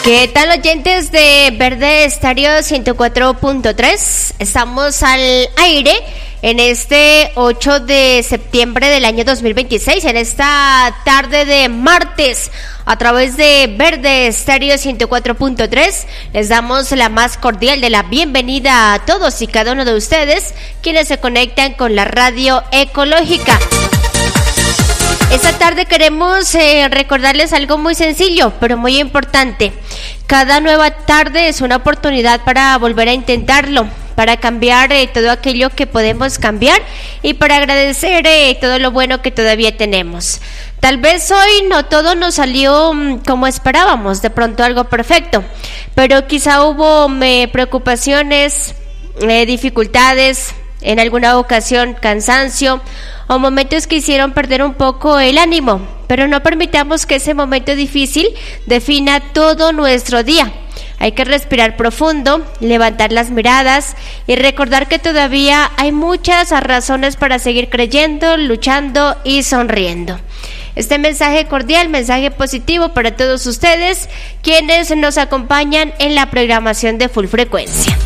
¿Qué tal, oyentes de Verde Estéreo 104.3? Estamos al aire en este 8 de septiembre del año 2026, en esta tarde de martes, a través de Verde Estéreo 104.3, les damos la más cordial de la bienvenida a todos y cada uno de ustedes, quienes se conectan con la radio ecológica. Esta tarde queremos recordarles algo muy sencillo, pero muy importante. Cada nueva tarde es una oportunidad para volver a intentarlo, para cambiar todo aquello que podemos cambiar y para agradecer todo lo bueno que todavía tenemos. Tal vez hoy no todo nos salió como esperábamos, de pronto algo perfecto, pero quizá hubo preocupaciones, dificultades, en alguna ocasión cansancio o momentos que hicieron perder un poco el ánimo, pero no permitamos que ese momento difícil defina todo nuestro día. Hay que respirar profundo, levantar las miradas y recordar que todavía hay muchas razones para seguir creyendo, luchando y sonriendo. Este mensaje cordial, mensaje positivo para todos ustedes, quienes nos acompañan en la programación de Full Frecuencia.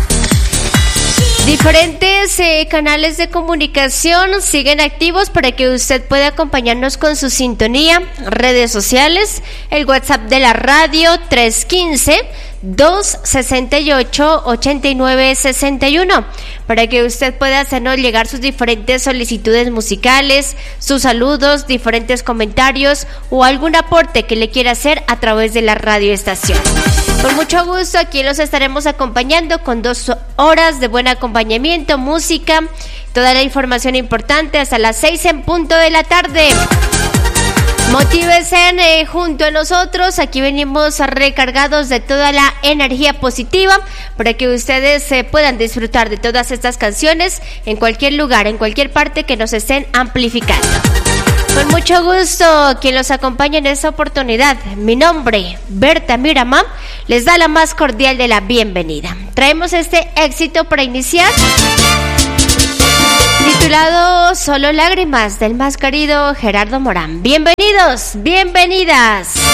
Diferentes canales de comunicación siguen activos para que usted pueda acompañarnos con su sintonía, redes sociales, el WhatsApp de la radio 315-268-8961, para que usted pueda hacernos llegar sus diferentes solicitudes musicales, sus saludos, diferentes comentarios o algún aporte que le quiera hacer a través de la radioestación. Con mucho gusto, aquí los estaremos acompañando con 2 horas de buen acompañamiento, música, toda la información importante hasta las 6 en punto de la tarde. Motívese junto a nosotros, aquí venimos recargados de toda la energía positiva para que ustedes puedan disfrutar de todas estas canciones en cualquier lugar, en cualquier parte que nos estén amplificando. Con mucho gusto, quien los acompaña en esta oportunidad, mi nombre, Berta Miramam, les da la más cordial de la bienvenida. Traemos este éxito para iniciar, titulado Solo Lágrimas, del más querido Gerardo Morán. Bienvenidos, bienvenidas.